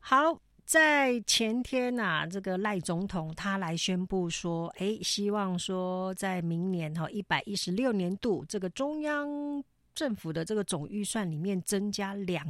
好，在前天啊，这个赖总统他来宣布说，希望说在明年116年度这个中央政府的这个总预算里面增加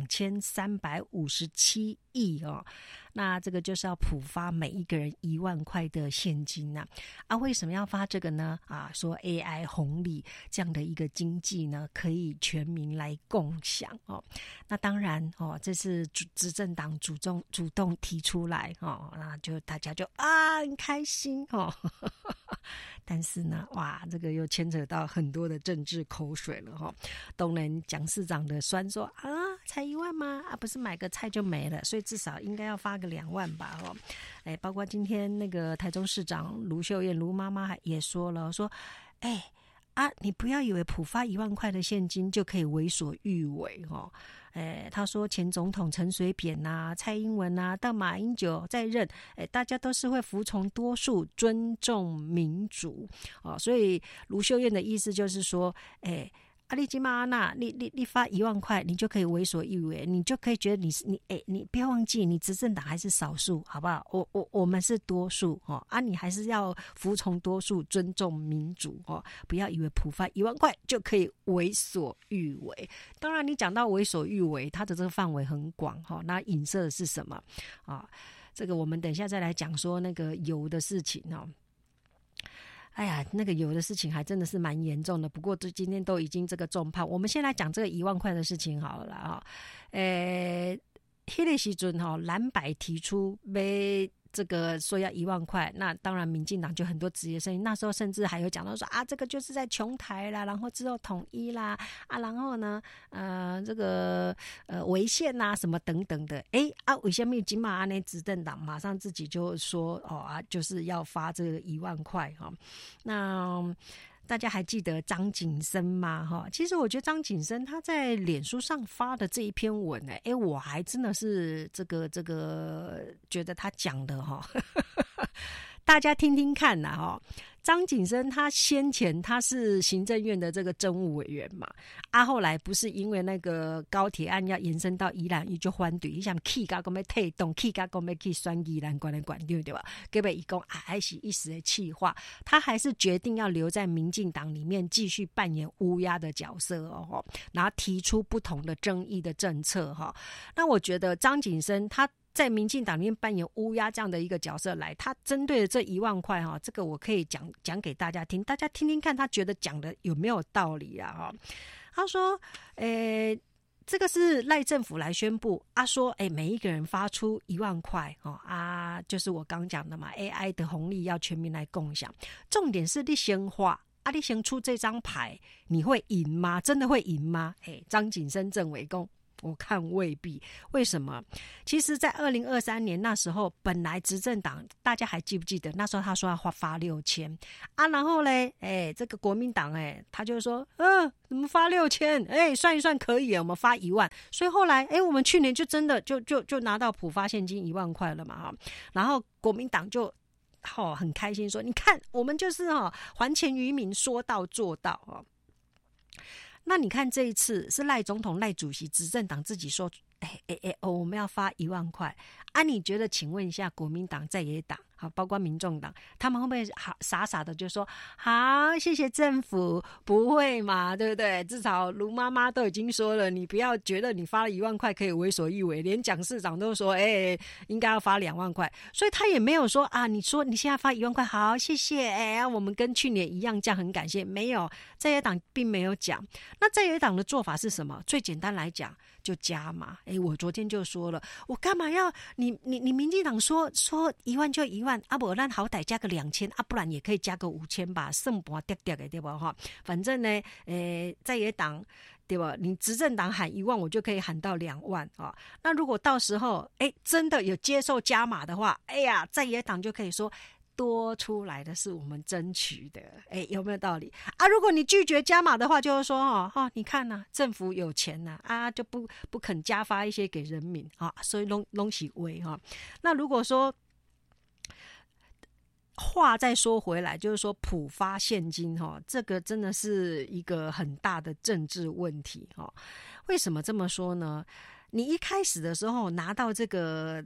2357亿哦，那这个就是要普发每一个人1万块的现金为什么要发这个呢？说 AI 红利这样的一个经济呢，可以全民来共享哦。那当然哦，这是执政党主动提出来哦，那就大家就很开心哦。但是呢，哇，这个又牵扯到很多的政治口水了哈。当然，蒋市长的酸说才1万吗？不是买个菜就没了，所以至少应该要发个2万吧哦。包括今天那个台中市长卢秀燕卢妈妈也说了，说你不要以为普发1万块的现金就可以为所欲为哦。他说前总统陈水扁蔡英文到马英九在任，大家都是会服从多数，尊重民主哦。所以卢秀燕的意思就是说，你今嘛你发1万块，你就可以为所欲为，你就可以觉得你不要忘记，你执政党还是少数，好不好？我们是多数哦，你还是要服从多数，尊重民主哦，不要以为普发1万块就可以为所欲为。当然，你讲到为所欲为，它的这个范围很广哈，那影射的是什么啊？这个我们等一下再来讲说那个油的事情哦。那个油的事情还真的是蛮严重的，不过今天都已经这个重判，我们先来讲这个1万块的事情好了啦那个时候蓝白提出这个说要1万块，那当然民进党就很多质疑声音，那时候甚至还有讲到说这个就是在穷台啦，然后之后统一啦然后呢这个违宪什么等等的为什么今嘛呢执政党马上自己就说就是要发这个1万块那大家还记得张景生吗？其实我觉得张景生他在脸书上发的这一篇文我还真的是这个觉得他讲的大家听听看张景生他先前他是行政院的这个政务委员嘛，后来不是因为那个高铁案要延伸到宜兰，他就反对，他想气到说要退动，气到说要去选宜兰县的县长，对吧？结果他说还是一时的气话，他还是决定要留在民进党里面继续扮演乌鸦的角色然后提出不同的争议的政策那我觉得张景生他在民进党里面扮演乌鸦这样的一个角色来，他针对的这1万块这个我可以讲给大家听，大家听听看他觉得讲的有没有道理他说这个是赖政府来宣布说每一个人发出1万块就是我刚讲的嘛 AI 的红利要全民来共享，重点是你先花你先出这张牌，你会赢吗？真的会赢吗？张景生政委说我看未必。为什么？其实在2023年那时候，本来执政党大家还记不记得那时候他说要发6000然后呢这个国民党他就说怎么发6000算一算可以我们发1万，所以后来我们去年就真的就拿到普发现金1万块了嘛然后国民党就很开心说你看我们就是还钱于民，说到做到那你看这一次是赖总统赖主席执政党自己说我们要发1万块你觉得请问一下国民党在野党包括民众党，他们会不会傻傻的就说好谢谢政府？不会嘛，对不对？至少卢妈妈都已经说了，你不要觉得你发了1万块可以为所欲为，连蒋市长都说应该要发2万块，所以他也没有说你说你现在发1万块好谢谢我们跟去年一样，这样很感谢，没有，在野党并没有讲。那在野党的做法是什么？最简单来讲就加码我昨天就说了，我干嘛要你民进党说1万就1万不然好歹加个2000不然也可以加个5000吧，剩半点点的对吧反正呢在野党对吧，你执政党喊1万我就可以喊到2万那如果到时候真的有接受加码的话在野党就可以说多出来的是我们争取的有没有道理如果你拒绝加码的话，就是说你看政府有钱就不肯加发一些给人民所以拢是为那如果说话再说回来，就是说普发现金这个真的是一个很大的政治问题为什么这么说呢？你一开始的时候拿到这个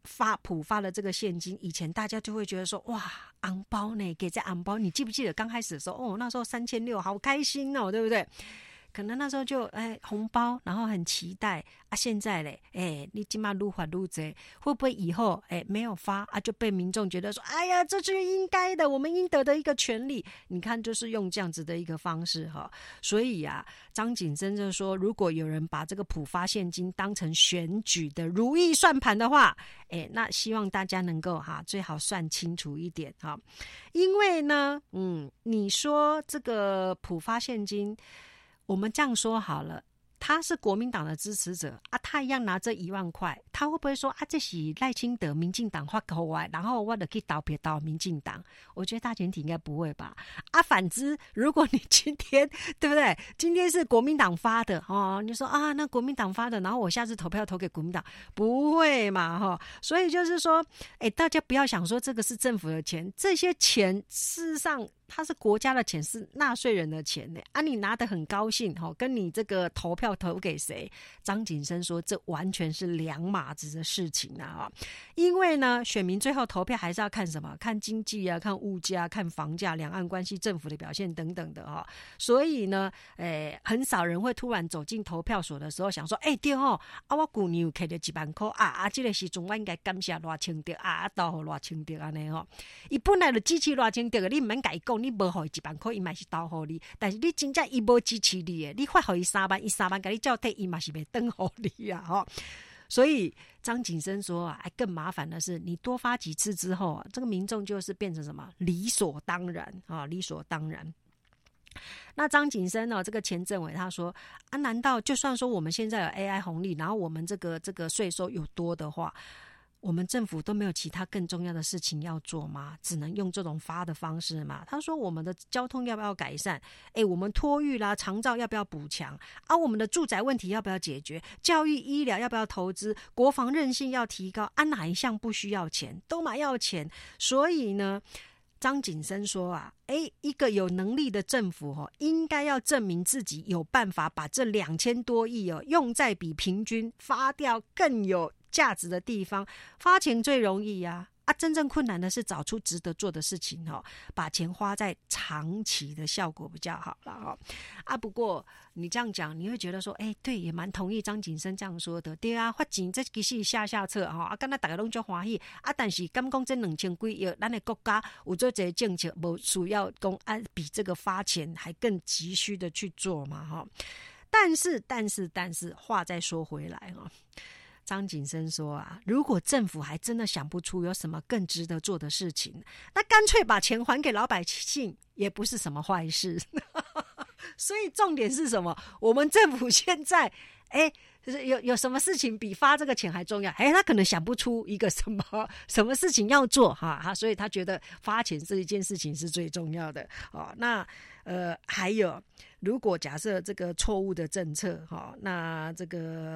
普发的这个现金，以前大家就会觉得说，哇，红包呢，给这红包，你记不记得刚开始的时候，那时候3600，好开心哦，对不对？可能那时候就红包，然后很期待啊。现在嘞，你今嘛愈发愈多，会不会以后没有发啊，就被民众觉得说，哎呀，这就是应该的，我们应得的一个权利。你看，就是用这样子的一个方式哈。所以啊，张景森就说，如果有人把这个普发现金当成选举的如意算盘的话，那希望大家能够最好算清楚一点哈。因为呢，你说这个普发现金。我们这样说好了，他是国民党的支持者啊，他一样拿这1万块，他会不会说啊，这是赖清德民进党发给我，然后我就去投票到民进党？我觉得大前提应该不会吧。啊，反之，如果你今天对不对？今天是国民党发的你说啊，那国民党发的，然后我下次投票投给国民党，不会嘛所以就是说，大家不要想说这个是政府的钱，这些钱事实上。它是国家的钱，是纳税人的钱呢你拿得很高兴跟你这个投票投给谁？张景森说这完全是两码子的事情因为呢，选民最后投票还是要看什么？看经济啊，看物价，看房价，两岸关系，政府的表现等等的所以呢，很少人会突然走进投票所的时候想说，对我旧年有摕到1万块这个时阵我应该感谢偌清德投给偌清德这样他本来就支持偌清德的，你不用跟他讲你无给他1万块，他也是投给你。但是你真正他没支持你的，你发给他3万，他3万给你照退，他也是不会给你所以张景森说更麻烦的是，你多发几次之后这个民众就是变成什么理所当然理所当然。那张景森这个前政委他说难道就算说我们现在有 AI 红利，然后我们这个税收有多的话，我们政府都没有其他更重要的事情要做吗？只能用这种发的方式吗？他说我们的交通要不要改善？我们托育啦、长照要不要补强？我们的住宅问题要不要解决？教育医疗要不要投资？国防韧性要提高？哪一项不需要钱？都嘛要钱。所以呢，张景森说一个有能力的政府应该要证明自己有办法把这2000多亿用在比平均发掉更有价值的地方。发钱最容易真正困难的是找出值得做的事情把钱花在长期的效果比较好了不过你这样讲，你会觉得说对，也蛮同意张景森这样说的。对发钱这其实下策刚才大家都很欢喜但是敢讲这2000几亿咱的国家有做这些政策，没需要讲比这个发钱还更急需的去做嘛但是话再说回来张景森说如果政府还真的想不出有什么更值得做的事情，那干脆把钱还给老百姓也不是什么坏事所以重点是什么？我们政府现在有什么事情比发这个钱还重要？他可能想不出一个什么事情要做所以他觉得发钱这一件事情是最重要的那还有，如果假设这个错误的政策那这个